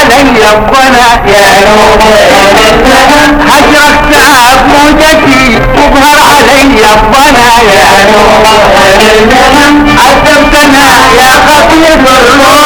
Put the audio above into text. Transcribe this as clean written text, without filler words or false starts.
علي الظنا يا نور الزمن هجرك تعب موجتي تظهر علي الظنا يا نور الزمن عذبتنا يا خفيف الروح